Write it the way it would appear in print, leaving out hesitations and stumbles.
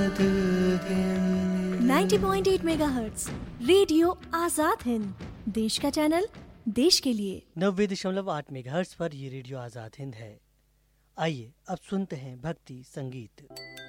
90.8 megahertz radio Azad Hind, देश का channel, देश के लिए। 90.8 मेगाहर्ट्ज पर ये रेडियो आजाद हिंद है। आइए अब सुनते हैं भक्ति संगीत।